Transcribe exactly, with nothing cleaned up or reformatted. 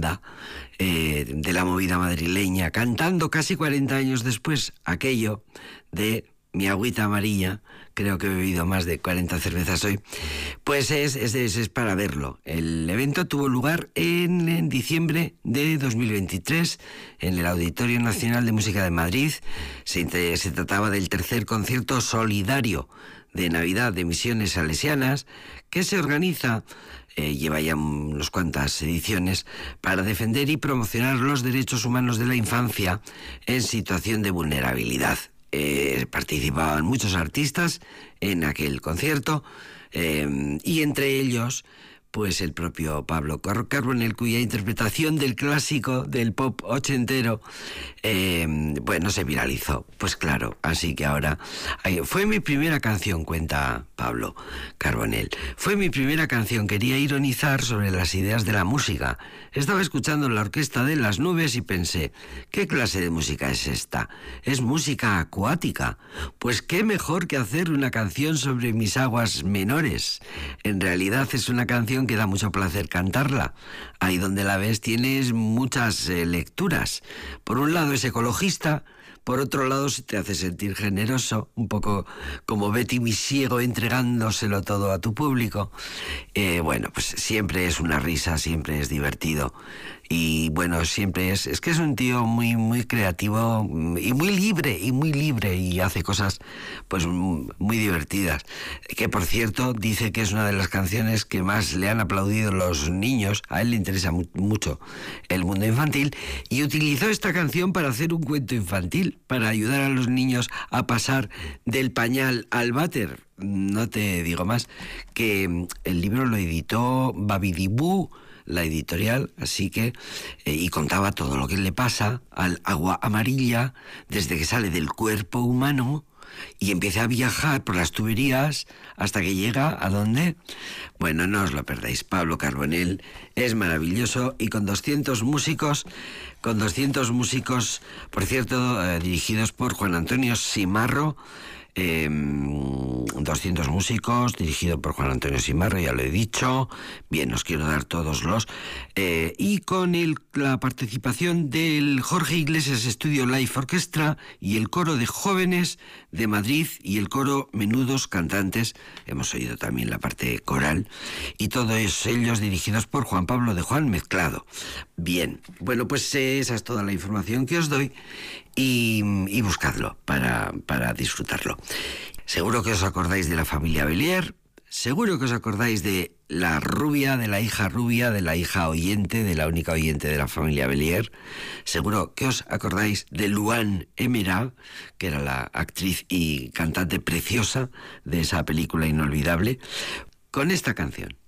banda eh, de la movida madrileña, cantando casi cuarenta años después aquello de Mi agüita amarilla. Creo que he bebido más de cuarenta cervezas hoy. Pues es, es, es, es para verlo. El evento tuvo lugar en, en diciembre de dos mil veintitrés en el Auditorio Nacional de Música de Madrid. Se, se trataba del tercer concierto solidario de Navidad de Misiones Salesianas, que se organiza, eh, lleva ya unas cuantas ediciones, para defender y promocionar los derechos humanos de la infancia en situación de vulnerabilidad. Eh, participaban muchos artistas en aquel concierto, eh, y entre ellos pues el propio Pablo Carbonell, cuya interpretación del clásico del pop ochentero eh, bueno, se viralizó. Pues claro, así que ahora ay, fue mi primera canción, cuenta Pablo Carbonell. Fue mi primera canción, quería ironizar sobre las ideas de la música. Estaba escuchando la Orquesta de las Nubes y pensé, ¿qué clase de música es esta? Es música acuática. Pues qué mejor que hacer una canción sobre mis aguas menores. En realidad es una canción que da mucho placer cantarla. Ahí donde la ves tienes muchas eh, lecturas. Por un lado es ecologista, por otro lado se te hace sentir generoso, un poco como Betty Misiego entregándoselo todo a tu público. Eh, bueno, pues siempre es una risa, siempre es divertido. Y bueno, siempre es... Es que es un tío muy, muy creativo y muy libre, y muy libre, y hace cosas pues muy divertidas. Que por cierto, dice que es una de las canciones que más le han aplaudido los niños. A él le interesa mu- mucho el mundo infantil, y utilizó esta canción para hacer un cuento infantil, para ayudar a los niños a pasar del pañal al váter. No te digo más, que el libro lo editó Babidibú, la editorial, así que, eh, y contaba todo lo que le pasa al agua amarilla desde que sale del cuerpo humano y empieza a viajar por las tuberías hasta que llega ¿a dónde? Bueno, no os lo perdáis. Pablo Carbonell es maravilloso, y con doscientos músicos, con doscientos músicos, por cierto, eh, dirigidos por Juan Antonio Simarro. Eh, doscientos músicos, dirigido por Juan Antonio Simarro, ya lo he dicho. Bien, os quiero dar todos los... Eh, y con el, la participación del Jorge Iglesias Studio Live Orchestra y el coro de jóvenes de Madrid y el coro Menudos Cantantes. Hemos oído también la parte coral. Y todos ellos dirigidos por Juan Pablo de Juan Mezclado. Bien, bueno, pues eh, esa es toda la información que os doy. Y, y buscadlo para, para disfrutarlo. Seguro que os acordáis de la familia Bellier, seguro que os acordáis de la rubia, de la hija rubia, de la hija oyente, de la única oyente de la familia Bellier. Seguro que os acordáis de Luan Emera, que era la actriz y cantante preciosa de esa película inolvidable, con esta canción.